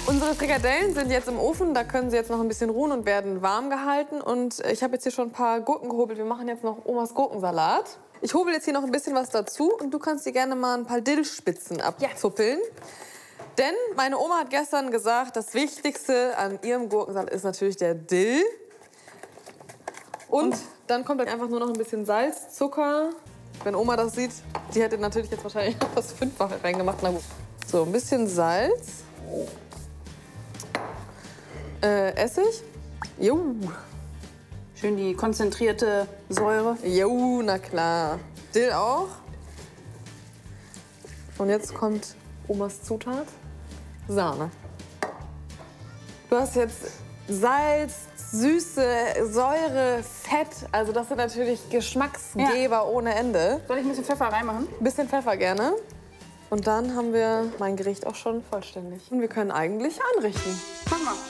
Unsere Frikadellen sind jetzt im Ofen, da können sie jetzt noch ein bisschen ruhen und werden warm gehalten. Und ich habe jetzt hier schon ein paar Gurken gehobelt. Wir machen jetzt noch Omas Gurkensalat. Ich hobel jetzt hier noch ein bisschen was dazu und du kannst dir gerne mal ein paar Dillspitzen abzuppeln. Denn meine Oma hat gestern gesagt, das Wichtigste an ihrem Gurkensalat ist natürlich der Dill. Und dann kommt dann einfach nur noch ein bisschen Salz, Zucker. Wenn Oma das sieht, die hätte natürlich jetzt wahrscheinlich noch das Fünffache reingemacht. Na gut. So, ein bisschen Salz. Essig. Jo. Schön die konzentrierte Säure. Jo, na klar. Dill auch. Und jetzt kommt Omas Zutat. Sahne. Du hast jetzt Salz, Süße, Säure, Fett. Also das sind natürlich Geschmacksgeber ohne Ende. Soll ich ein bisschen Pfeffer reinmachen? Ein bisschen Pfeffer gerne. Und dann haben wir mein Gericht auch schon vollständig. Und wir können eigentlich anrichten. Mach mal.